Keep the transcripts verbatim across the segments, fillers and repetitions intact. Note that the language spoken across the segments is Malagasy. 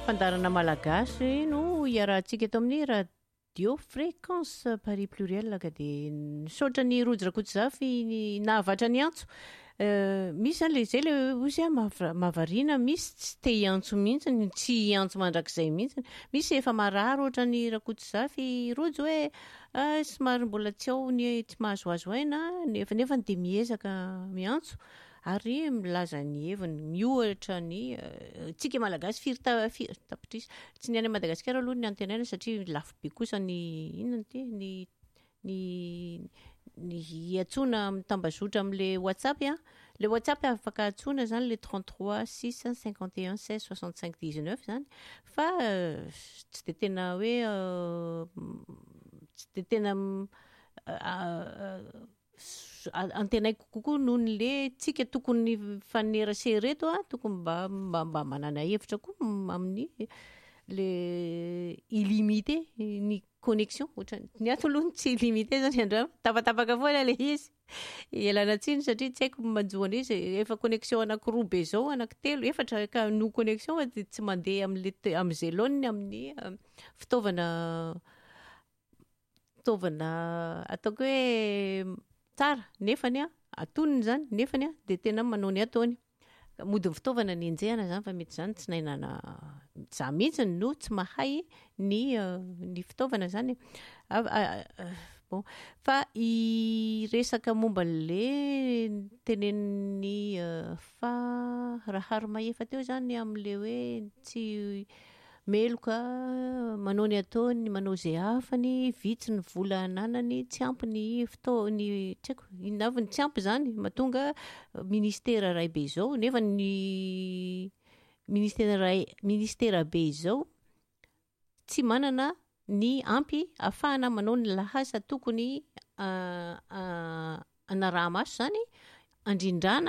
Fandarana malagasy no iarahantsika eto amin'ny radio fréquence Paris pluriel ka dia nisaotra ny rojo rakotsizafy nahavatra ny antso. Misy zany le zay le ozy mahavariana, misy tsy te hiantso mihitsy, tsy hiantso mandrakizay mihitsy. Misy efa marary ohatra ny rakotsizafy rojo hoe somary mbola tsy ao ny tsy mahazoazo aina nefa nefa dia miezaka miantso. Ary milaza ny heviny miohatra ny tsika malagasy firy tapitrisa tsy ny any Madagasikara aloha ny antenana satria lafo be kosa ny inona ty ny ny ny hiantsona mitambazotra amin'le WhatsApp a le WhatsApp afaka antsoina zany le trente-trois six cinquante et un seize soixante-cinq dix-neuf zany fa tsy de tena hoe tsy de tena antenaiko kokoa noho ny le tsika tokony fanerasera eto a tokony mba mba mba manana hevitra koa amin'ny le illimité ny connexion ohatra ny ato aloha tsy illimité zany andra tapatapaka foana le izy ialana tsiny satria tsy haiko manjoana izy efa connexion anankiroa be zao anankitelo efatra ka no connexion dia tsy mandeha amin'le amin'izay laoniny amin'ny fitaovana fitaovana ataoko hoe tsara nefany a atonony zany nefany a dia tena manao ny ataony modiny fitaovana ny enjehana zany fa mety zany tsy nahinana za mihitsy no tsy mahay ny ny fitaovana zany bon fa i resaka momba le tenenin'ny fa raha mahefa teo zany amin'le hoe tsy meloka manao ny ataony manao zay afany vitsy ny vola ananany tsy ampy ny fitao ny tsy haiko inona avy ny tsy ampy zany mahatonga ministera ray be zao nefa ny ministera ray ministera be zao tsy manana ny ampy ahafahana manao ny lahasa tokony anaraha-maso zany andrindrana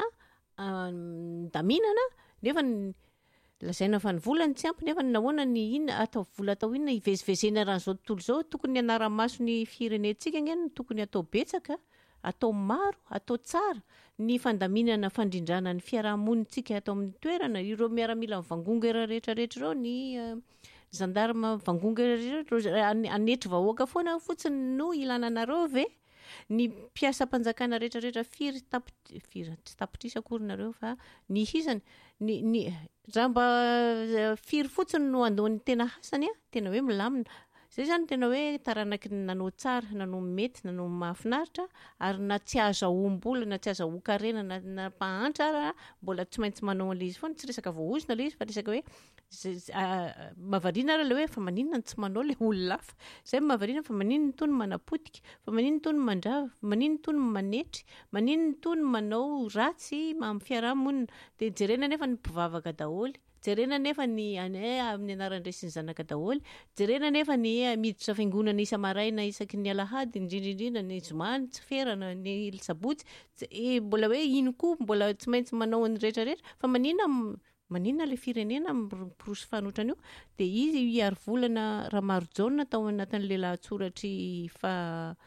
andaminana nefa lazaina fa ny volany tsy ampy nefa nahoana ny inona atao vola atao inona hivezivezena raha zao tontolo zao tokony anara-maso ny firenentsika ngeny tokony atao betsaka atao maro atao tsara ny fandaminana fandrindrana ny fiarahamonitsika atao amin'ny toerana ireo miaramila mivangongo era rehetra rehetra ireo ny gendarme mivangongo era rehetra anetry vahoaka foana fotsiny no ilana anareo ve ny mpiasa mpanjakana rehetra rehetra firy tapit firy tsy tapitrisa akory nareo fa ny hisany ny ny raha mba firy fotsiny no andohan'ny tena hasany a tena hoe milamina zay zany tena hoe taranaky nanao tsara nanao mety nanao mahafinaritra ary na tsy azahoam-bola na tsy azahoan-karena na na mpahantra ara mbola tsy maintsy manao an'le izy foana tsy resaka voaozina le izy fa resaka hoe mahavariana ara le hoe fa maninona tsy manao le ololafa zay mahavariana fa maninona tony manapotika fa maninona tony mandrava maninona tony manetry maninona tony manao ratsy amin'ny fiarahamonina dia jerena nefa ny mpivavaka daholy jerena nefa ny amin'ny anaran-dresy ny zanaka daholy jerena nefa ny miditra fiangonana isa maraina isaky ny alahady indrindrindrindra ny zoma ny tsy ferana ny sabotsy mbola hoe ino koa mbola tsy maintsy manao ny rehetra rehetra fa maninona maninona le firenena miporosy fanotrana io dia izy iary volana raha maro jaona tao anatin'le lahatsoratry fa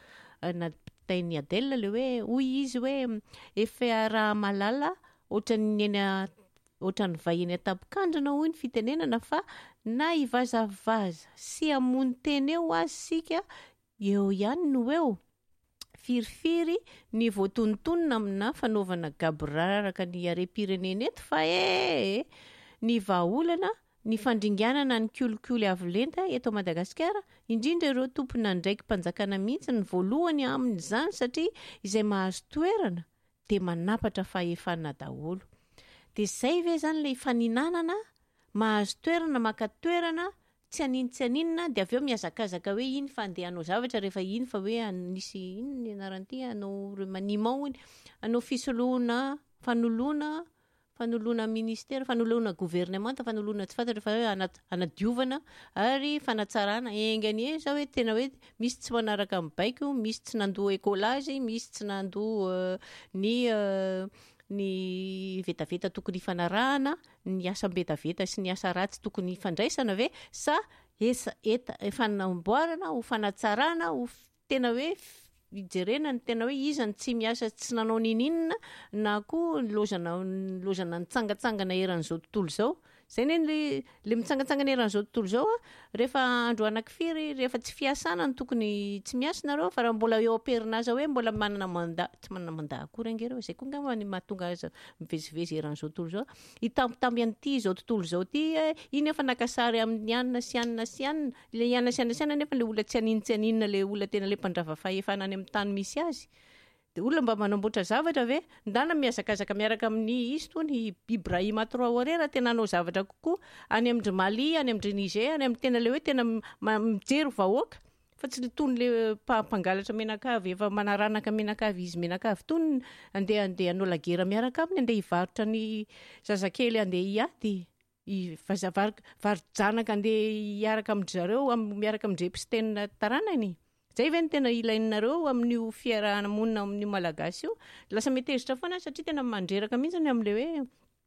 natainy Adèle le hoe hoy izy hoe efa raha malala ohatran'ny eny ohatran'ny vahiny atapikandrina hoy ny fitenenana fa na ivazavaza sy amony teny eo azy sika eo ihany no eo firifiry ny voatonontonona amina fanaovana gaboraraka ny harem-pirenena eto fa e ny vahaolana ny fandringanana ny kolikoly avolenta eto Madagasikara indrindra ireo tompona ndraiky mpanjakana mihitsy ny voalohany amin'izany satria izay mahazo toerana dia manapatra fahefana daholo dia zay ve zany le faninanana mahazo toerana maka toerana tsy anino tsy aninona dia avy eo miazakazaka hoe iny fa andeha hanao zavatra rehefa iny fa hoe nisy ino ny anaran'ity hanao manimao iny hanao fisoloana fanoloana fanoloana ministera fanoloana gouvernement fanoloana tsy fantatra fa hoe anadiovana ary fanatsarana engany e zao hoe tena hoe misy tsy manaraka amin'ny baiko misy tsy nandoa écolage misy tsy nandoa ny ny vetaveta tokony fanarahana ny asa betaveta sy ny asa ratsy tokony fandraisana ve sa esa eta fanamboarana ho fanatsarana ho tena hoe ijerena ny tena hoe izany tsy miasa tsy nanao ninina na koa lozana lozana nitsangatsangana eran'izao tontolo izao zay ne le mitsangatsangana eran'izao tontolo zao a rehefa andro anankifiry rehefa tsy fiasana ny tokony tsy miasa nareo fa raha mbola eo am-perinasa hoe mbola manana mandat tsy manana mandat akory angereo zay koa ngamba ny mahatonga azy mivezivezy eran'izao tontolo zao itambitamby an'ity zao tontolo zao ty iny efa nakasary amin'ny anina sy anina sy anina le anina sy anina sy anina nefa le olona tsy aninona tsy aninona le olona tena le mpandrava fahefana any amin'ny tany misy azy de olona mba manamboatra zavatra ve ndana miazakazaka miaraka amin'ny izy tony Ibrahima Traoré raha tena anao zavatra kokoa any amin'ny Mali any amin'ny Niger any amin'ny tena le hoe tena mijery vahoaka fa tsy tony le mpangalatra menakavy efa manaranaka menakavy izy menakavy tony andeha andeha anao la guerre miaraka aminy andeha hivarotra ny zazakely andeha hiady varojanaka andeha hiaraka amin'zareo miaraka amin'ny Epstein taranany zay ve ny tena ilainareo amin'io fiarahamonina amin'io malagasy io lasa metezitra foana satria tena mandreraka mihitsy ny amin'le hoe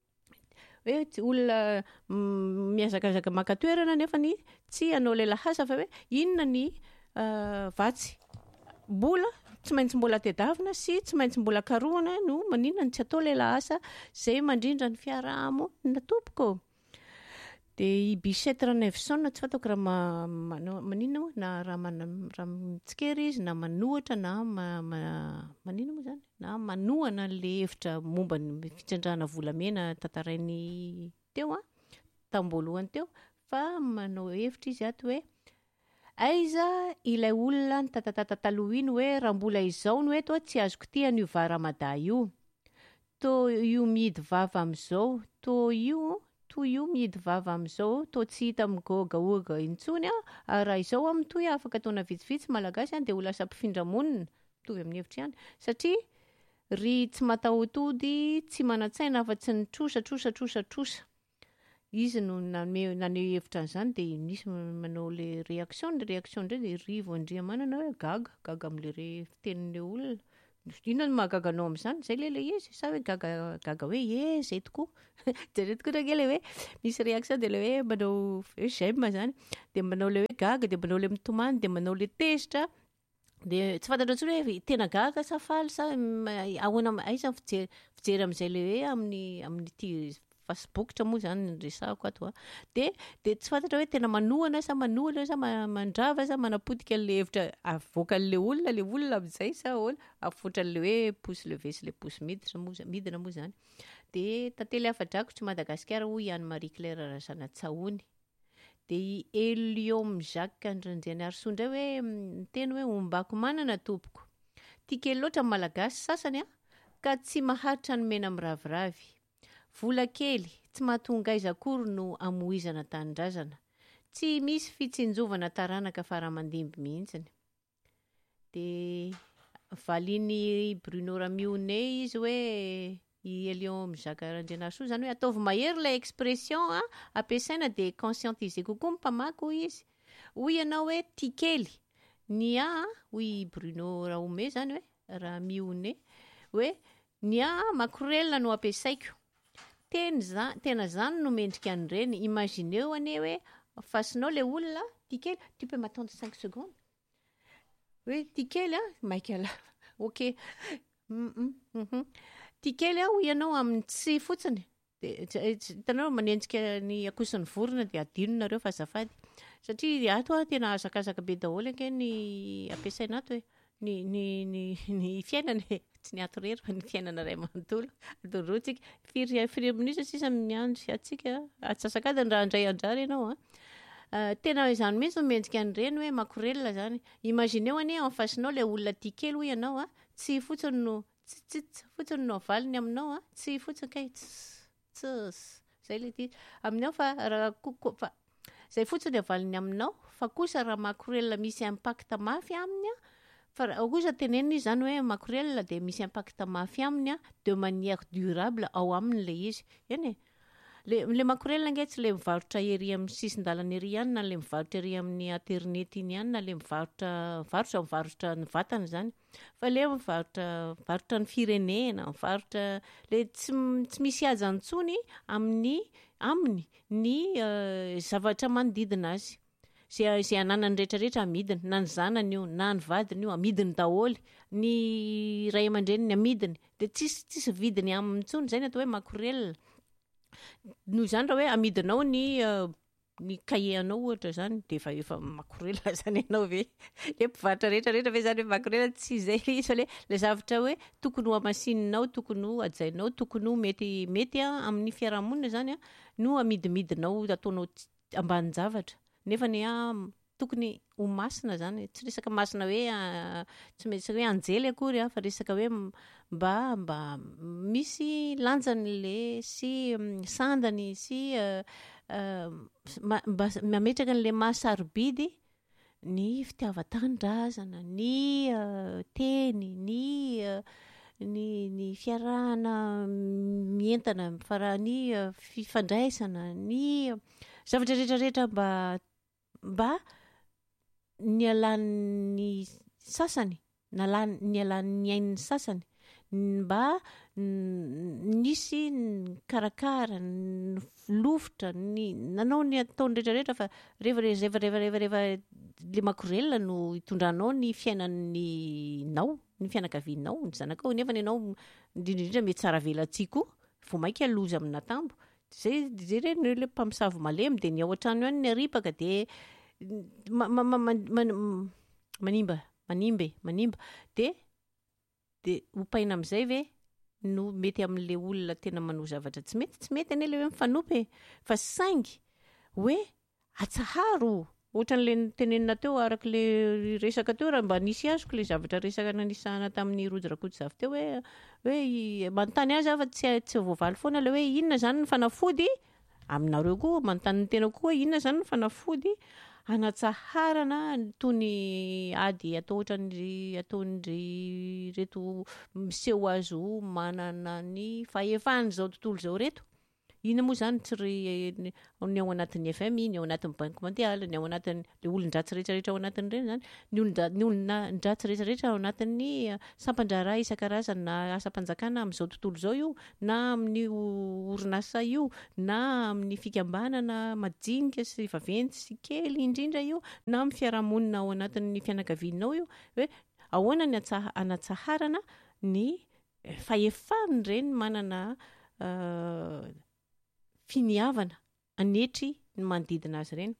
hoe olona miazakazaka maka toerana nefa ny tsy anao le lahasa fa hoe inona ny vatsy mbola tsy maintsy mbola tedavina sy tsy maintsy mbola karohana no maninona ny tsy atao le lahasa zay mandrindra ny fiarahamonina tompoko de i Bichette Ranevson tsy fatako raha maninona na raha mitsikery izy na manohatra na maninona moa zany na manohana le hevitra momba ny fitsandrana volamena tantarainy teo a tamboalohany teo fa manao hevitra izy ato hoe aiza ilay olona ny tatatata taloha iny hoe raha mbola izao no hoe toa tsy azoko tia an'io varamada io to io mihidy vava am'izao to io to io mihidy vava am'izao to tsy hita migogaoga intsony a raha izao a mitoy afaka ataona vitsivitsy malagasy a de ho lasa mpifindra-monina mitovy amin'ny hevitra ihany satria ry tsy mataotody tsy manatsaina fa tsy nitrosa trosa trosa trosa izy no naneho hevitra an'izany de nisy manao le réaction le réaction ndray de rivo andriamanana hoe gaga gaga am'le fitenin'le olona inona no mahagaganao amin'izany zay le le izy sa hoe gaga gaga hoe e zay tokoa zay tokoa raha le hoe misy réaction de le hoe manao hoe j'aime zany de manao le hoe gaga de manao le mitomany de manao le tezitra de tsy fantatra tsony hoe tena gaga sa faly sa ahoana aiza fijery fijery amin'izay le hoe amin'ny amin'ity Facebook moa zany resako ato a de de tsy fantatra hoe tena manohana sa manohana sa mandrava sa manapodika le hevitra avoaka le olona le olona amin'izay sa hoana afotra le hoe pouce levé sy le pouce miditra moa midina moa zany de tantely afa-drakotra Madagasikara hoy Anne Marie Claire Razanatsahony de i Eliom Jacques Andrinjany Arsoa ndray hoe teny hoe ombako manana tompoko tia kely loatra malagasy sasany a ka tsy maharitra ny mena miraviravy vola kely tsy mahatonga aiza akory no amoizana tanindrazana tsy misy fitsinjovana taranaka faramandimby mihitsiny de valiny Bruno Ramione izy hoe i Eliom Jacques Andrinjany Arsoa zany hoe ataovy mahery la expression a ampiasaina de conscientiser kokoa mpamako izy hoy ianao hoe tia kely ny a hoy Bruno Ramione zany hoe Ramione hoe ny a makorelina no ampiasaiko teny za tena zany no mendrika an'ireny imagineo ane hoe fasinao le olona tia kely tu peux m'attendre cinq secondes hoe tia kely a Michael ok tia kely a ho ianao amin'ny tsy fotsiny de hitanao manenjika ny akosin'ny vorona de adinonareo fa azafady satria ato a tena azakazaka be daholo anke ny ampiasaina ato hoe ny ny ny ny fiainana tsy ny ato rery fa ny fiainana ray manontolo adorotsika firy firy minitra sisa miandry atsika atsasakadiny raha andray anjara ianao a tena izany mihitsy mendrika an'ireny hoe makorelina zany imagineo anie en facenao le olona tia kely ho ianao a tsy fotsiny no tsy fotsiny no avaliny aminao a tsy fotsiny kay tsss zay le ty aminao fa raha fa zay fotsiny avaliny aminao fa kosa raha makorelina misy impact mafy aminy a fa kosa tenenina izy zany hoe makorelina de misy impact mafy aminy a de manière durable ao aminy le izy eny le le makorelina nge tsy le mivarotra ery amin'ny sisin-dalana ery ihany na le mivarotra ery amin'ny internet iny ihany na le mivarotra varotra mivarotra ny vatana zany fa le mivarotra varotra ny firenena mivarotra le tsy tsy misy aza antsony amin'ny aminy ny zavatra manodidina azy zay zay ananany rehetrarehetra amidiny na ny zanany io na ny vadiny io amidiny daholo ny ray aman-dreniny amidiny de tsisy tsisy vidiny aminy intsony zay ny atao hoe makorelina Noho izany raha hoe amidinao ny ny cahier-anao ohatra zany de efa efa makorela zany ianao ve le mpivarotra rehetra rehetra ve zany hoe makorela tsy izay le izy fa le le zavatra hoe tokony ho amasinina tokony ho ajainao tokony ho mety mety a amin'ny fiarahamonina zany a no amidimidinao ataonao ambanin-javatra nefa ny a tokony ho masina zany tsy resaka masina hoe tsy maintsy hoe anjely akory a fa resaka hoe mba mba misy lanjany le sy sandany sy mba mametraka an'le mahasarobidy ny fitiavan-tanindrazana ny teny ny ny ny fiarahana mientana farany fifandraisana ny zavatra rehetrarehetra mba mba ny alan'ny sasany nalany ny alan'ny ain'ny sasany mba nisy karakara lofotra ny nanao ny ataony rehetrarehetra fa rehefa rehefa rehefa rehefa rehefa le makorela no hitondranao ny fiainan'ny nao ny fianakavianao ny zanakao nefa ny anao indrindrindrindra mety tsara velantsika vao mainka aloza amina tambo zay zay reny le mpamosavy malemy de ny ao an-trano ihany ny aripaka de manimba manimba manimba de de hopaina amin'izay ve no mety amin'le olona tena manao zavatra tsy mety tsy mety ane le hoe mifanompy fa saingy hoe atsaharo ohatran'le tenenina teo araka le resaka teo raha mba nisy azoko le zavatra resaka nanisahana tamin'ny Rojo Rakotomanga teo hoe hoe manontany azy afa tsy tsy voavaly foana le hoe inona zany ny fanafody aminareo koa manontany tena koa inona zany ny fanafody hanatsaharana tony ady atao ohatran'ny ataon'ry reto miseho azo manana ny fahefany zao tontolo zao reto ina moa zany tsy ry ny ao anatin'ny F M I ny ao anatin'ny Banky Mondialy ny ao anatin'ny le olon-dratsy rehetrarehetra ao anatin'ireny zany ny olon-dratsy ny olon-dratsy rehetrarehetra ao anatin'ny sampandrara isan-karazany na asam-panjakana amin'izao tontolo zao io na amin'ny orinasa io na amin'ny fikambanana majinika sy vaventy sy kely indrindra io na amin'ny fiarahamonina ao anatin'ny fianakavianao io hoe ahoana ny hanatsaharana ny fahefany reny manana finiavana anetry ny manodidina azy reny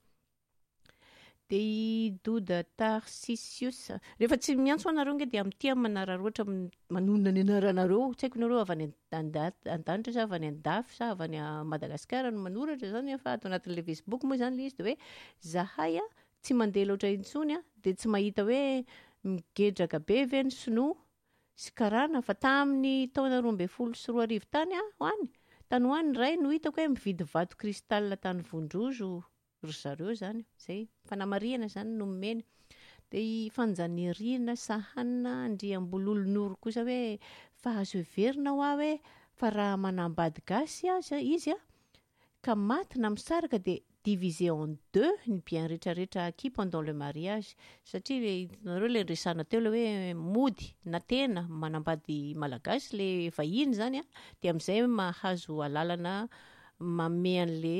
de i Douda Tarsisius rehefa tsy miantso anareo nge de amin'ity manararoatra manonona ny anaranareo tsy haiko nareo avy any an-danitra sa avy any an-dafy sa avy any Madagasikara no manoratra zany fa ato anatin'le Facebook moa zany le izy de hoe zahay a tsy mandeha loatra intsony a de tsy mahita hoe migedraka be ve ny sinoa sy karana fa tamin'ny taona roa ambin'ny folo sy roa arivo tany a hoany tany hoany ray no hitako hoe mividy vato kristal tany Vondrozo ry zareo zany zay fanamariana zany no mena de i fanjanirina sahanina andriambololonoro kosa hoe fa azo heverina ho hoe fa raha manambady gasy aza izy a ka maty na misaraka de divisé en deux ny bien rehetrarehetra acquis pendant le mariage satria nareo le resana teo le hoe mody na tena manambady malagasy le vahiny zany a de amin'izay mahazo alalana mame an'le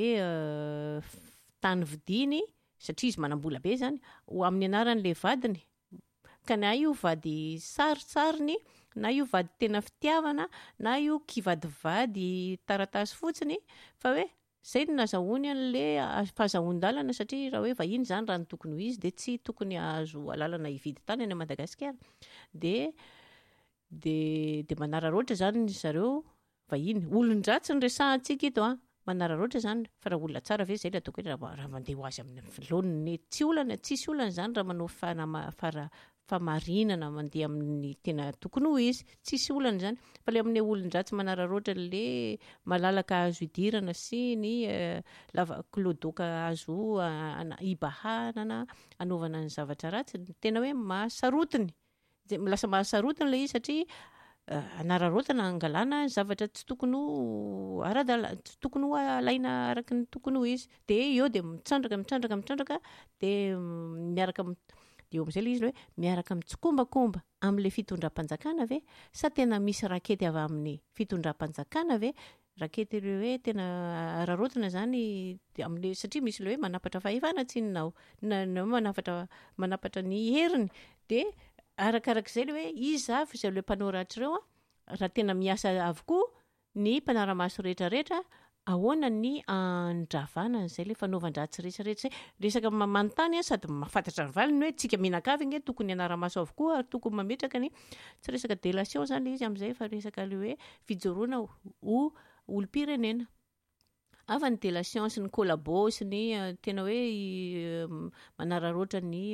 tany vidiny satria izy manambola be zany ho amin'ny anaran'le vadiny ka na io vady saritsariny na io vady tena fitiavana na io kivadivady taratasy fotsiny fa hoe zay no nazahoany an'le fahazahon-dalana satria raha hoe vahiny zany raha ny tokony ho izy de tsy tokony azo alalana hividy tany any Madagasikara de de de manararoatra zany zareo vahiny olon-dratsy ny resahantsika ito a manararoatra zany fa raha olona tsara ve zay le ataoko hoe raha mandeha ho azy amin'ny laoniny tsy olana tsisy olana zany raha manao fara famarinana mandeha amin'ny tena tokony ho izy tsisy olana zany fa le amin'ny olon-dratsy manararoatra le malalaka azo idirana sy ny lava klodoka azo ibahanana anaovana ny zavatra ratsy tena hoe mahasarotiny lasa mahasarotiny le izy satria anararotana angalana zavatra tsy tokony ho aradala tsy tokony ho alaina araka ny tokony ho izy de eo de mitsandraka mitsandraka mitsandraka de miaraka de eo amin'izay le izy hoe miaraka mitsokombakomba amin'le fitondram-panjakana ve sa tena misy rakety avy amin'ny fitondram-panjakana ve rakety hoe tena ararotana zany amin'le satria misy le hoe manapatra fahefana tsinonao na manapatra manapatra ny heriny de arakarak'izay le hoe izy avy izay le mpanao ratsy ireo a raha tena miasa avokoa ny mpanara-maso rehetrarehetra ahoana ny andravana n'izay le fanaovan-dratsy rehetrarehetra zay resaka manontany a sady mahafantatra ny valiny hoe tsika mianakavy nge tokony anara-maso avokoa ary tokony mametraka ny tsy resaka délation zany le izy amin'izay fa resaka le hoe fijoroana ho olom-pirenena afa ny délation sy ny collabo sy ny tena hoe manararoatra ny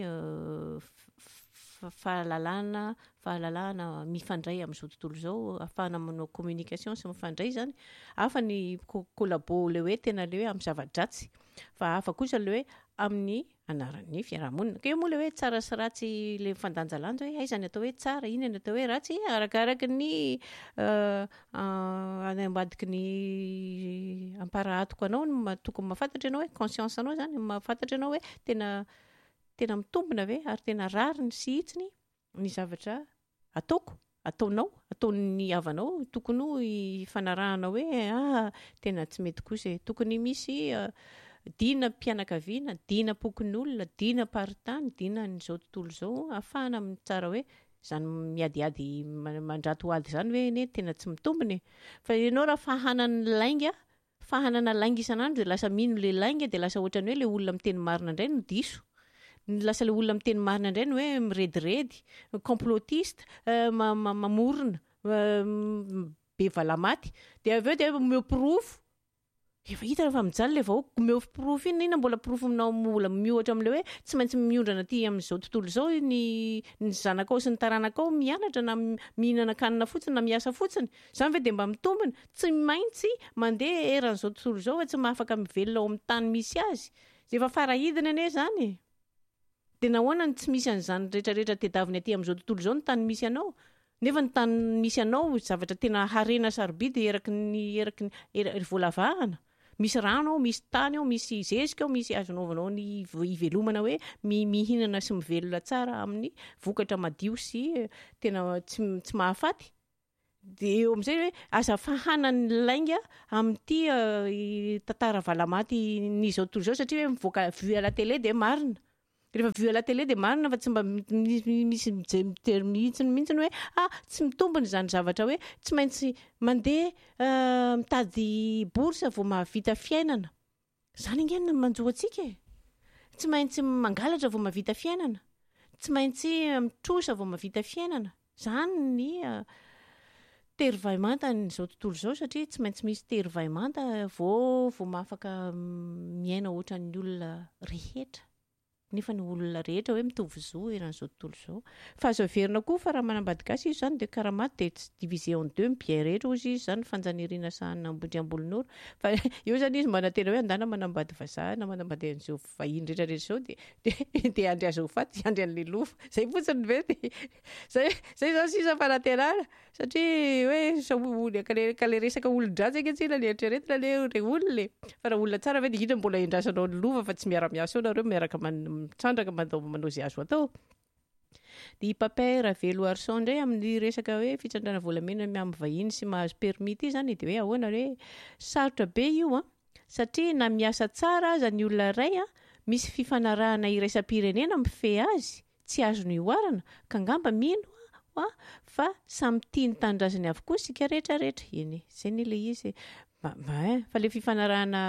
fahalalana fahalalana mifandray amin'izao tontolo izao ahafahana manao communication sy mifandray zany afa ny collabo le hoe tena le hoe amin'ny zava-dratsy fa afa kosa le hoe amin'ny anaran'ny fiarahamonina ka io moa le hoe tsara sy ratsy le fandanjalanja hoe aizany atao hoe tsara iny ny atao hoe ratsy arakaraka ny any ambadiky ny amparahatoko anao no tokony mahafantatra ianao hoe conscience anao zany mahafantatra ianao hoe tena tena mitombina ve ary tena rariny sy hitsiny ny zavatra ataoko ataonao ataon'ny havanao tokony ho fanarahana hoe ah tena tsy mety kosa tokony misy dina mpianakaviana dina pokon'olona dina paritany dina n'izao tontolo izao ahafahana amin'ny tsara hoe zany miadiady mandrato ady zany hoe ne tena tsy mitombina fa ianao raha fahanany lainga fahanana lainga isan'andro dia lasa mino le lainga dia lasa ohatrany hoe le olona miteny marina indray no diso lasa le olona miteny marina indray no hoe mirediredy complotiste mamorona be valamaty dia avy eo dia miopirofo efa hita fa mijaly le vao miopirofo iny ina mbola pirofo aminao mbola miohatra amin'le hoe tsy maintsy miondrana aty amin'izao tontolo izao ny ny zanakao sy ny taranakao mianatra na mihinana kanina fotsiny na miasa fotsiny zany ve dia mba mitombina tsy maintsy mandeha eran'izao tontolo izao fa tsy mahafaka mivelona ao amin'ny tany misy azy zay efa farahidina ane zany dia nahoana ny tsy misy an'izany rehetrarehetra tedaviny aty amin'izao tontolo izao ny tany misy anao nefa ny tany misy anao zavatra tena harena sarobidy eraky ny eraky ny voalavahana misy rano ao misy tany ao misy zezika ao misy azonaovanao ny ivelomana hoe mihinana sy mivelona tsara amin'ny vokatra madio sy tena tsy tsy mahafaty dia eo amin'izay hoe aza fahanany lainga amin'ity tantara valamaty n'izao tontolo izao satria hoe mivoaka vu à la télé dia marina rehefa vu à la télé dia marina fa tsy mba misy mijery mihitsiny mihitsiny hoe ah tsy mitombina izany zavatra hoe tsy maintsy mandeha mitady borsa vao mahavita fiainana zany ingeny manjoa antsika e tsy maintsy mangalatra vao mahavita fiainana tsy maintsy mitrosa vao mahavita fiainana zany ny terovaimanta n'izao tontolo izao satria tsy maintsy misy terovaimanta vao vao mahafaka miaina ohatran'ny olona rehetra nefa ny olona rehetra hoe mitovy zo eran'izao tontolo izao fa azo averina koa fa raha manambady gasy izy zany dia karamaty dia tsy divisé en deux bien rehetra ozy izy zany fanjaniriana sahana ambondry ambolon'oro fa eo zany izy mba tena hoe andana manambady vazaha na manambady an'izao vahiny rehetrarehetra izao dia dia andry azo ho faty andry an'le lofa zay fotsiny ve dia zay zay zao sisa fanatenana satria hoe saoly ka le resaka olon-dratsy ankehitrina le eritreretina le re olona fa raha olona tsara ve dia hita mbola endrasanao ny lova fa tsy miara-miasa ao nareo miaraka mitsandraka manao manao zay azo atao dia Papain Ravelo Arson indray amin'ny resaka hoe fitsandrana volamena amin'ny vahiny sy mahazo permis ity zany dia hoe ahoana hoe sarotra be io a satria na miasa tsara aza ny olona iray a misy fifanarahana iraisam-pirenena mifehy azy tsy azo ny oarana ka ngamba mino a fa samy tia ny tanindrazany avokoa sika rehetra rehetra eny zay ny le izy fa le fifanarahana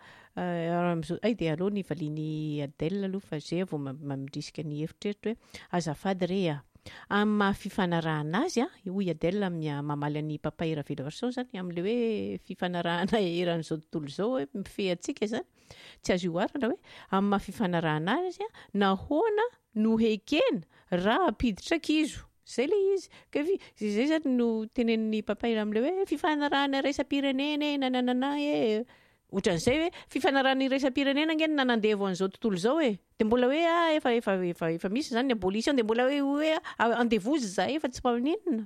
ay dia aloha ny valiany Adèle aloha fa zay vao mamirisika ny hevitreritro hoe azafady re a amin'ny maha fifanarahana azy a hoy Adèle mamaly any Papain Ravelo Arson zany amin'le hoe fifanarahana eran'izao tontolo izao hoe mifehy antsika zany tsy azo oarana hoe amin'ny maha fifanarahana azy a nahoana no ekena raha ampiditra kizo zay le izy ka zay zany no tenen'ny Papain amin'le hoe fifanarahana iraisam-pirenena e nananana e ohatran'izay hoe fifanarahana iraisam-pirenena ngeny nanandevo an'izao tontolo izao e dia mbola hoe ah efa efa efa efa misy zany ny abolition dia mbola hoe hoe andevozy za efa tsy mpaninona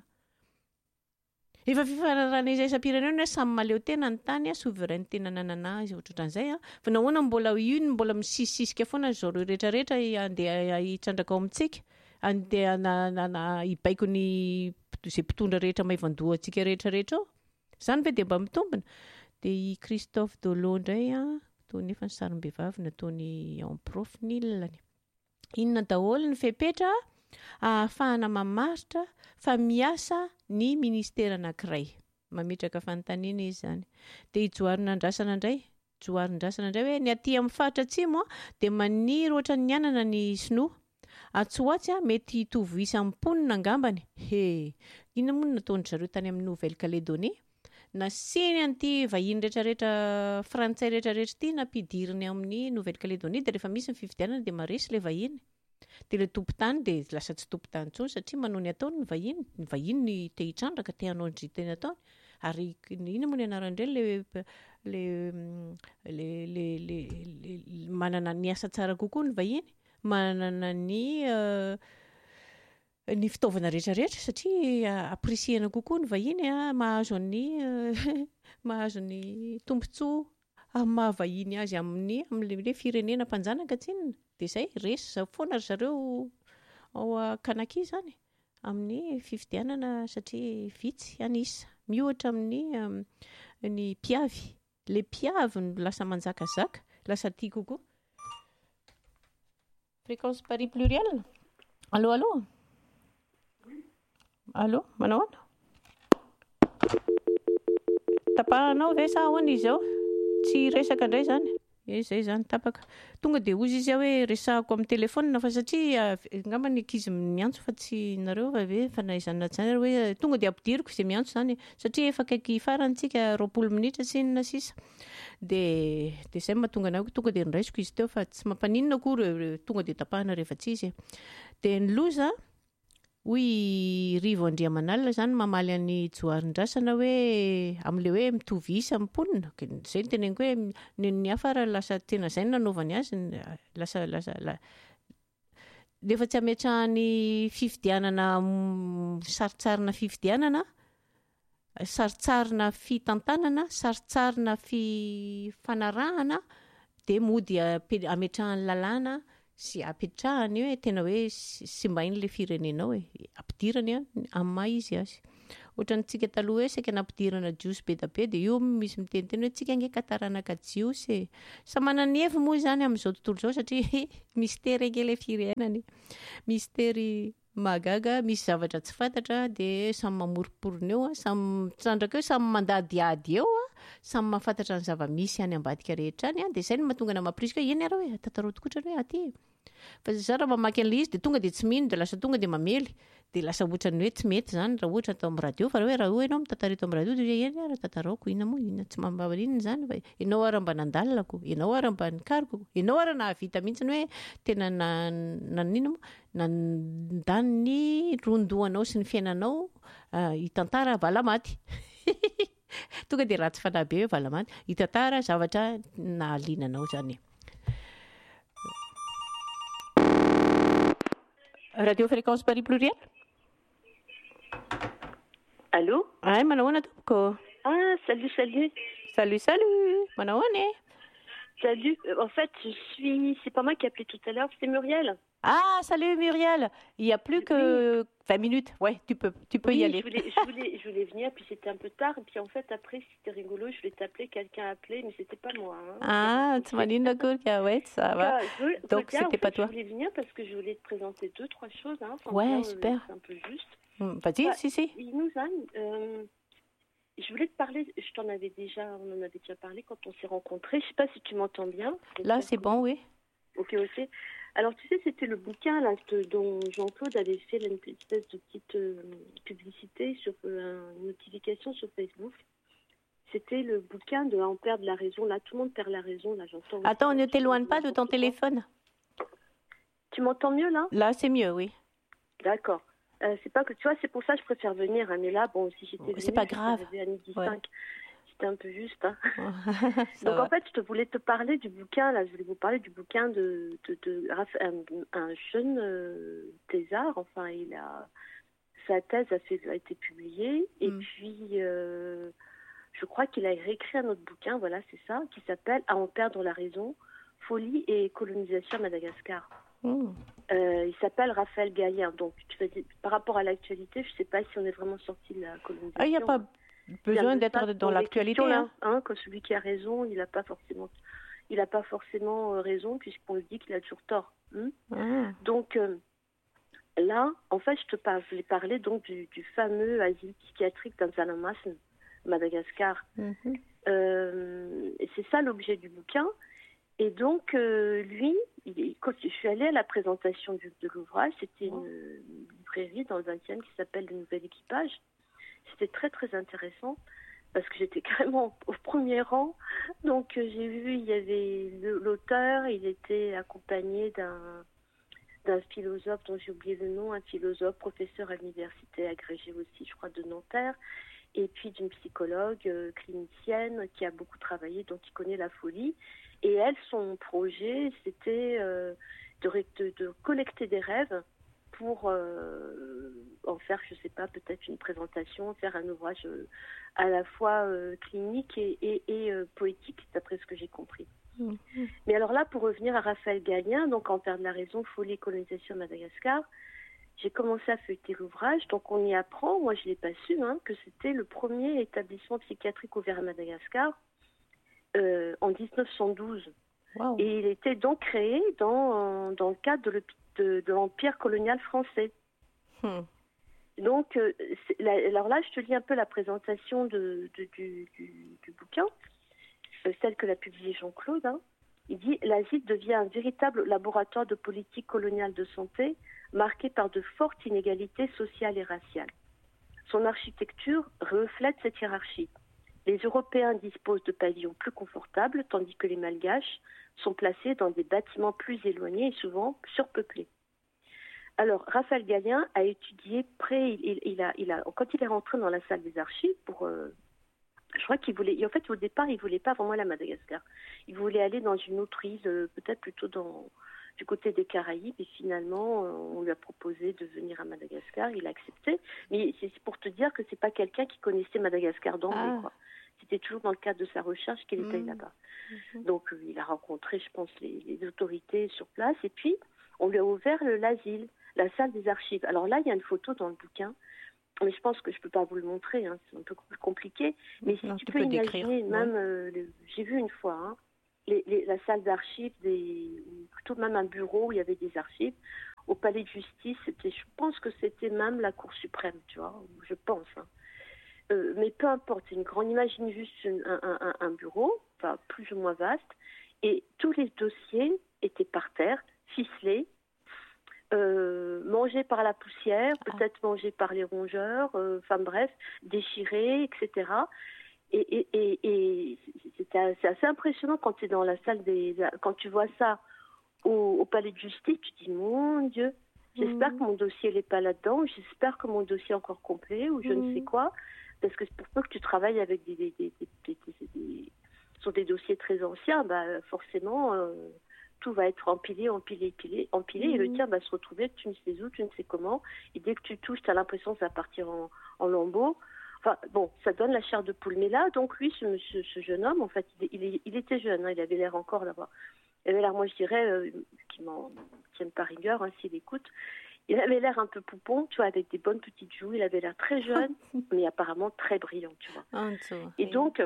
efa fifanarahana iraisam-pirenena hoe samy maleo tena ny tany a souveraineté nananana azy ohatran'izay a fa nahoana mbola io mbola misisisika foana zareo rehetra rehetra andeha hitsandraka ao amintsika andeha hibaiko ny izay mpitondra rehetra maivandoha antsika rehetra rehetra ao zany ve dia mba mitombina dia i Christophe Dolo indray a toy nefa ny sarim-behivavy nataony en profnilany inona daholo ny fepetra ahafahana mamaritra fa miasa ny ministera anankiray Mametraka fanontaniana izy zany. Dia ijoarin-andrasana indray, ijoarin-drasana indray hoe ny aty amin'ny faritra atsimo dia maniry ohatra ny anana ny sinoa. Atsoatsy mety hitovy isa amin'ny mponina angambany. He, inona moa nataony zareo tany amin'ny Nouvelle-Calédonie? Nasiny an'ity vahiny rehetrarehetra frantsay rehetrarehetra ity nampidiriny amin'ny Nouvelle-Calédonie dia rehefa misy ny fifidianana dia maresy ilay vahiny. Dia ilay tompon-tany dia lasa tsy tompon-tany intsony satria manao ny ataony ny vahiny. Ny vahiny te hitrandraka, te hanao ny teny ataony. Ary inona moa ny anaran'ireny ilay manana ny asa tsara kokoa ny vahiny, manana ny ny fitaovana rehetrarehetra satria appreciena kokoa ny vahiny, mahazo ny mahazo ny tombontsoa amin'ny mahavahiny azy amin'ny amin'ilay firenena mpanjanaka tsinona. Dia izay resy foana ry zareo ao Kanaki zany amin'ny fifidianana satria vitsy anisa. Miohatra amin'ny ny mpiavy. Ilay mpiavy no lasa manjakazaka, lasa tia kokoa. Fréquence Paris pluriel. Allô, allô? Allô, manao ana? Tapahanao ve sa ahoana izy ao? Tsy resaka indray zany. Izay zany tapaka. Tonga dia hozy izy hoe resahako amin'ny telefona fa satria angamba ny ankizy miantso fa tsy nareo fa ve fanaizana tsara hoe tonga dia ampidiriko izay miantso zany satria efa akaiky farantsika roapolo minitra tsinona sisa. Dia dia izay mahatonga anahy tonga dia niraisiko izy teo fa tsy mampaninona akory tonga dia tapahana rehefa tsy izy. Dia ny loza hoy Rivo Andriamanalina zany mamaly an'ny Joarin-drasana hoe amin'ilay hoe mitovy isa mponina. Izay ny teneniko hoe ny hafa raha lasa tena izay nanaovany azy lasa lasa rehefa tsy ametrahany fifidianana saritsarina fifidianana, saritsarina fitantanana, saritsarina fifanarahana dia mody ametrahany lalàna sy apetrahany hoe tena hoe sy mbainy ilay firenenao e. Ampidirany amin'ny maha izy azy. Ohatrantsika taloha hoe saika nampidirana jiosy be da be dia io misy miteniteny hoe tsika nge kataranaka jiosy e. Samy manana ny heviny moa zany amin'izao tontolo izao satria mystère enge ilay firenany. Mystère magaga, misy zavatra tsy fantatra dia samy mamoriporona eo, samy mitsandraka eo, samy mandadiady eo, samy mahafantatra ny zava-misy any ambadika rehetra any. Dia izay no mahatonga na mampirisika hoe eny arao hoe tantarao tokotra hoe aty. Fa za raha mamaky an'ilay izy dia tonga dia tsy mino dia lasa tonga dia mamely. Dia lasa ohatran'ny hoe tsy mety zany raha ohatra atao amin'ny radio fa raha hoe raha hoe ianao mitantara eto amin'ny radio dia eny ara tantarako inona moa inona tsy mambalinina zany fa ianao ara mba nandalako, ianao ara mba nikariko, ianao ara nahavita mihitsy hoe tena nanino nandany ny rondoanao sy ny fiainanao hitantara valamaty. Tonga dia ratsy fanahy be hoe valamaty, hitantara zavatra nahalinanao zany. Radio Fréquence Paris pluriel. Allô? Ay, manao ahoana tompoko? Ah, salut, salut. Salut, salut. Manao ahoana? Salut. En fait, je suis... C'est pas moi qui ai appelé tout à l'heure, c'est Muriel. Ah, salut Muriel. Il n'y a plus que vingt minutes. Ouais, tu peux, tu peux oui, y aller. Je voulais, je, voulais, je voulais venir, puis c'était un peu tard. Et puis en fait, après, c'était rigolo. Je voulais t'appeler, quelqu'un a appelé, mais c'était pas moi. Hein. Ah, tu m'as dit d'accord, ouais, ça va. Je, Donc, regarde, c'était en pas fait, toi. Je voulais venir parce que je voulais te présenter deux, trois choses. Hein, ouais, bien, super. C'est un peu juste. Hum, vas-y, bah, si, si. Inouzan, euh, je voulais te parler, je t'en avais déjà, on en avait déjà parlé quand on s'est rencontrés. Je sais pas si tu m'entends bien. Là, c'est bon, oui. Ok, ok. Alors, tu sais, c'était le bouquin là, dont Jean-Claude avait fait une espèce de petite euh, publicité, sur euh, une notification sur Facebook. C'était le bouquin de On perd de la raison. Là, tout le monde perd la raison. Là, j'entends. Attends, ne t'éloigne pas de ton téléphone. Tu m'entends mieux, là? Là, c'est mieux, oui. D'accord. Euh, c'est pas que, tu vois, c'est pour ça que je préfère venir. Hein, mais là, bon, si j'étais venue, c'est pas grave. À midi ouais. cinq. C'était un peu juste. Hein. Donc va. En fait, je te voulais te parler du bouquin. Là, je voulais vous parler du bouquin de, de, de, de un, un jeune euh, thésard. Enfin, il a sa thèse a, fait, a été publiée. Et mm. puis, euh, je crois qu'il a réécrit un autre bouquin. Voilà, c'est ça, qui s'appelle À en perdre la raison, folie et colonisation à Madagascar. Mm. Euh, il s'appelle Raphaël Gallien. Donc, tu faisais, par rapport à l'actualité, je ne sais pas si on est vraiment sorti de la colonisation. Ah, il n'y a pas besoin d'être dans l'actualité. Hein. Hein, que celui qui a raison, il n'a pas forcément, il n'a pas forcément raison puisqu'on se dit qu'il a toujours tort. Hein. Ah. Donc euh, là, en fait, je te parle, je voulais parler donc du, du fameux asile psychiatrique d'Anzalamassen. Madagascar. Mhm. Euh, et c'est ça l'objet du bouquin. Et donc, euh, lui, il, quand je suis allée à la présentation du, de l'ouvrage, c'était une, une librairie dans le vingtième qui s'appelle Le Nouvel Équipage. C'était très, très intéressant parce que j'étais carrément au premier rang. Donc, euh, j'ai vu, il y avait le, l'auteur, il était accompagné d'un, d'un philosophe dont j'ai oublié le nom, un philosophe, professeur à l'université, agrégé aussi, je crois, de Nanterre, et puis d'une psychologue euh, clinicienne qui a beaucoup travaillé, donc qui connaît la folie. Et elle, son projet, c'était euh, de, de, de collecter des rêves pour euh, en faire, je ne sais pas, peut-être une présentation, faire un ouvrage euh, à la fois euh, clinique et, et, et euh, poétique, d'après ce que j'ai compris. Mmh. Mais alors là, pour revenir à Raphaël Gallien, donc En perdre la raison, folie et colonisation à Madagascar, j'ai commencé à feuilleter l'ouvrage, donc on y apprend, moi je ne l'ai pas su, hein, que c'était le premier établissement psychiatrique ouvert à Madagascar euh, en dix-neuf cent douze. Wow. Et il était donc créé dans, dans le cadre de, de, de l'Empire colonial français. Hmm. Donc, euh, la, alors là, je te lis un peu la présentation de, de, du, du, du bouquin, euh, celle que l'a publiée Jean-Claude. Hein. Il dit « L'asile devient un véritable laboratoire de politique coloniale de santé marqué par de fortes inégalités sociales et raciales. Son architecture reflète cette hiérarchie. Les Européens disposent de pavillons plus confortables, tandis que les Malgaches sont placés dans des bâtiments plus éloignés et souvent surpeuplés. » Alors, Raphaël Gallien a étudié près, il, il, a, il a, quand il est rentré dans la salle des archives, pour, euh, je crois qu'il voulait, en fait, au départ, il ne voulait pas vraiment aller à Madagascar. Il voulait aller dans une autre île, euh, peut-être plutôt dans, du côté des Caraïbes, et finalement, euh, on lui a proposé de venir à Madagascar, il a accepté. Mais c'est pour te dire que ce n'est pas quelqu'un qui connaissait Madagascar d'emblée, ah. quoi. C'était toujours dans le cadre de sa recherche qu'il était mmh. là-bas. Mmh. Donc, euh, il a rencontré, je pense, les, les autorités sur place. Et puis, on lui a ouvert le, l'asile, la salle des archives. Alors là, il y a une photo dans le bouquin. Mais je pense que je ne peux pas vous le montrer. Hein, c'est un peu compliqué. Mais si non, tu, tu peux, peux imaginer, même, ouais. euh, le, j'ai vu une fois, hein, les, les, la salle d'archives, des, plutôt même un bureau où il y avait des archives. Au palais de justice, c'était, je pense que c'était même la Cour suprême, tu vois, je pense. Hein. Euh, mais peu importe, c'est une grande, imagine juste une, un, un, un bureau, enfin plus ou moins vaste, et tous les dossiers étaient par terre, ficelés, euh, mangés par la poussière, ah. peut-être mangés par les rongeurs, euh, enfin bref, déchirés, et cetera. Et, et, et, et c'est, assez, c'est assez impressionnant quand tu es dans la salle des, quand tu vois ça au, au palais de justice, tu te dis mon Dieu. J'espère mmh. que mon dossier n'est pas là-dedans, j'espère que mon dossier est encore complet, ou je mmh. ne sais quoi. Parce que c'est pour ça que tu travailles avec des, des, des, des, des, des, des sur des dossiers très anciens, bah forcément euh, tout va être empilé, empilé, empilé, empilé, mmh. et le tien va se retrouver, tu ne sais où, tu ne sais comment, et dès que tu touches, tu as l'impression que ça va partir en, en lambeaux. Enfin bon, ça donne la chair de poule. Mais là, donc lui, ce, ce, ce jeune homme, en fait, il, il, il était jeune, hein, il avait l'air encore là-bas. Il avait l'air, moi je dirais, euh, qu'il m'en tienne pas rigueur, hein, s'il écoute. Il avait l'air un peu poupon, tu vois, avec des bonnes petites joues. Il avait l'air très jeune, mais apparemment très brillant, tu vois. Oh, et donc,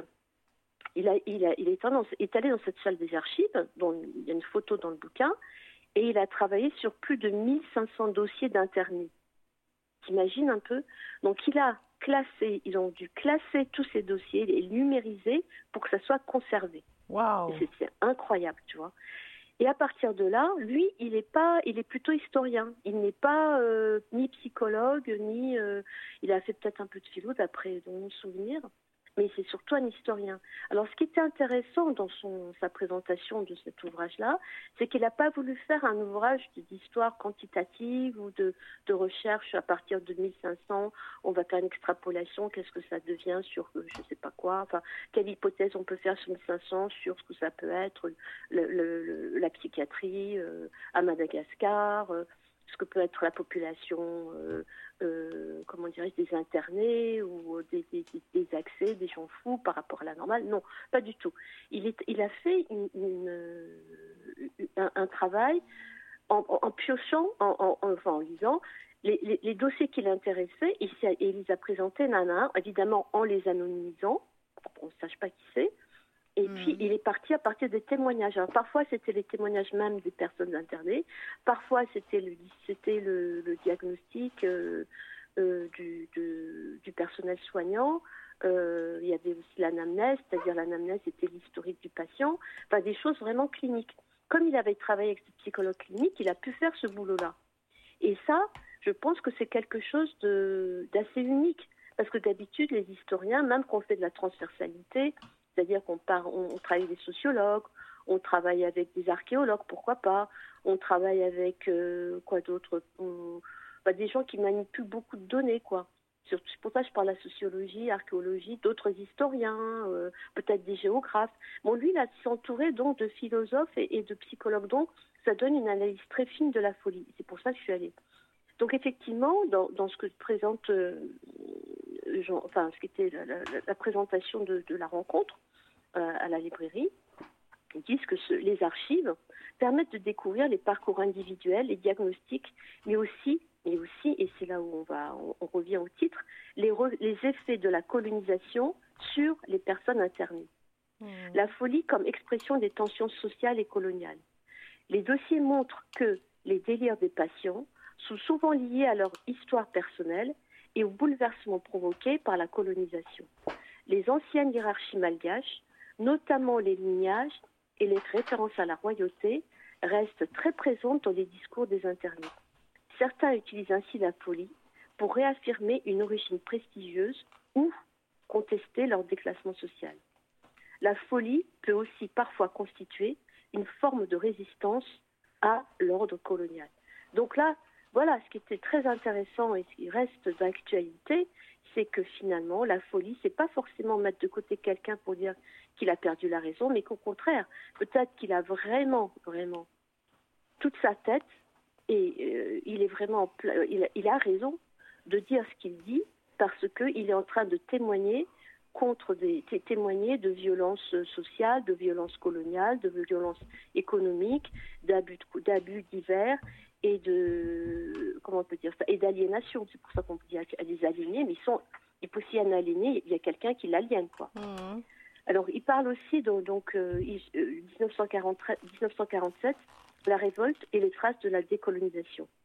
il, a, il, a, il est, dans, est allé dans cette salle des archives, dont il y a une photo dans le bouquin, et il a travaillé sur plus de mille cinq cents dossiers d'internés. T'imagines un peu ? Donc, il a classé, ils ont dû classer tous ces dossiers, les numériser pour que ça soit conservé. Waouh ! C'est, c'est incroyable, tu vois. Et à partir de là, lui, il est pas, il est plutôt historien. Il n'est pas euh, ni psychologue, ni euh, il a fait peut-être un peu de philo d'après mon souvenir, mais c'est surtout un historien. Alors, ce qui était intéressant dans son sa présentation de cet ouvrage-là, c'est qu'il n'a pas voulu faire un ouvrage d'histoire quantitative ou de, de recherche à partir de mille cinq cents. On va faire une extrapolation, qu'est-ce que ça devient sur je ne sais pas quoi, enfin, quelle hypothèse on peut faire sur mille cinq cents, sur ce que ça peut être le, le, le, la psychiatrie euh, à Madagascar, euh, ce que peut être la population, euh, euh, comment dirais-je, des internés ou des, des, des accès, des gens fous par rapport à la normale. Non, pas du tout. Il, est, il a fait une, une, un, un travail en, en piochant, en, en, enfin en lisant, les, les, les dossiers qui l'intéressaient et, et il les a présentés l'un à un, évidemment en les anonymisant, pour qu'on ne sache pas qui c'est. Et puis, mmh. il est parti à partir des témoignages. Alors, parfois, c'était les témoignages même des personnes internées. Parfois, c'était le, c'était le, le diagnostic euh, euh, du, de, du personnel soignant. Euh, il y avait aussi l'anamnèse, c'est-à-dire l'anamnèse était l'historique du patient, enfin des choses vraiment cliniques. Comme il avait travaillé avec ce psychologue clinique, il a pu faire ce boulot-là. Et ça, je pense que c'est quelque chose de, d'assez unique. Parce que d'habitude, les historiens, même quand on fait de la transversalité, c'est-à-dire qu'on part, on, on travaille avec des sociologues, on travaille avec des archéologues, pourquoi pas, on travaille avec euh, quoi d'autre, on, bah, des gens qui manipulent beaucoup de données, quoi. C'est pour ça que je parle de la sociologie, archéologie, d'autres historiens, euh, peut-être des géographes. Bon, lui, il a s'entouré donc de philosophes et, et de psychologues, donc ça donne une analyse très fine de la folie. C'est pour ça que je suis allée. Donc effectivement, dans, dans ce que présente, euh, Jean, enfin ce qui était la, la, la présentation de, de la rencontre euh, à la librairie, ils disent que ce, les archives permettent de découvrir les parcours individuels, les diagnostics, mais aussi, mais aussi, et c'est là où on va, on, on revient au titre, les, re, les effets de la colonisation sur les personnes internées. Mmh. La folie comme expression des tensions sociales et coloniales. Les dossiers montrent que les délires des patients sont souvent liés à leur histoire personnelle et aux bouleversements provoqués par la colonisation. Les anciennes hiérarchies malgaches, notamment les lignages et les références à la royauté, restent très présentes dans les discours des internés. Certains utilisent ainsi la folie pour réaffirmer une origine prestigieuse ou contester leur déclassement social. La folie peut aussi parfois constituer une forme de résistance à l'ordre colonial. Donc là, voilà, ce qui était très intéressant et ce qui reste d'actualité, c'est que finalement, la folie, c'est pas forcément mettre de côté quelqu'un pour dire qu'il a perdu la raison, mais qu'au contraire, peut-être qu'il a vraiment, vraiment toute sa tête et euh, il est vraiment, il a, il a raison de dire ce qu'il dit parce qu'il est en train de témoigner contre des t- témoigner de violences sociales, de violences coloniales, de violences économiques, d'abus, de, d'abus divers et de comment on peut dire ça et d'aliénation. C'est pour ça qu'on peut dire des aliénés, mais ils sont, il peut aussi un aliéné, il y a quelqu'un qui l'aliène, quoi. Mmh. Alors il parle aussi de, donc euh, dix-neuf cent quarante-sept, la révolte et les traces de la décolonisation.